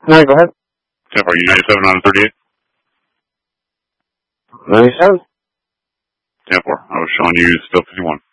No, go ahead. 10-4, are you 97 on 38? 97. 10-4, I was showing you still 51.